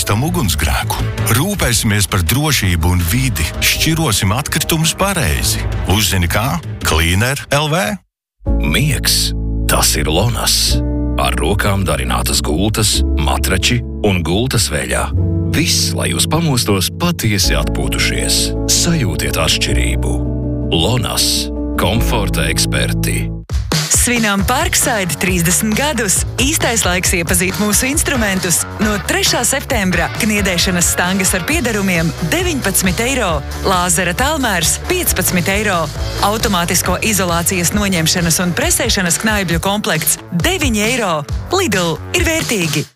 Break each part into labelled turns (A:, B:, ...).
A: bīstamu ugunsgrēku. Rūpēsimies par drošību un vidi, šķirosim atkritumus pareizi. Uzzini kā? Cleaner LV.
B: Miegs, tas ir Lonas. Ar rokām darinātas gultas, matrači un gultas veļā. Viss, lai jūs pamostos patiesi atpūtušies. Sajūtiet atšķirību. Lonas. Komforta eksperti.
C: Svinām Parkside 30 gadus. Īstais laiks iepazīt mūsu instrumentus. No 3. septembra kniedēšanas stangas ar piedarumiem 19 €, lāzera tālmērs 15 €, automātisko izolācijas noņemšanas un presēšanas knaibļu komplekts 9 €. Lidl ir vērtīgi!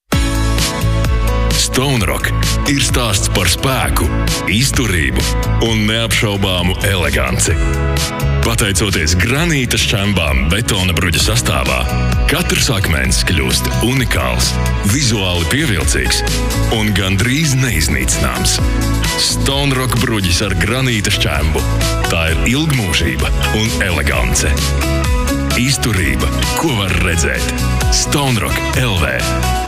D: Stone Rock ir stāsts par spēku, izturību un neapšaubāmu eleganci. Pateicoties granīta šķembām betona bruģa sastāvā, katrs akmens kļūst unikāls, vizuāli pievilcīgs un gandrīz neiznīcināms. Stone Rock bruģis ar granīta šķembu. Tā ir ilgmūžība un elegance. Izturība, ko var redzēt. Stone Rock LV.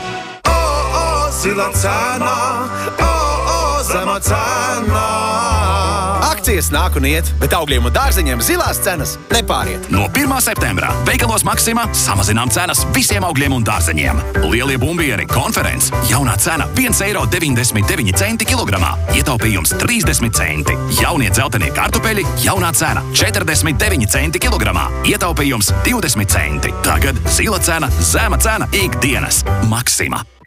E: Zila cena, zema cena. Akcijas nāk un iet, bet augļiem un dārzeņiem zilās cenas nepāriet.
F: No 1. septembrā veikalos Maxima samazinām cenas visiem augļiem un dārzeņiem. Lielie bumbieri konferences jaunā cena 1,99 € kilogramā, ietaupījums 30 centi. Jaunie dzeltenie kartupeļi jaunā cena 49 centi kilogramā, ietaupījums 20 centi. Tagad zila cena, zema cena ikdienas. Maxima.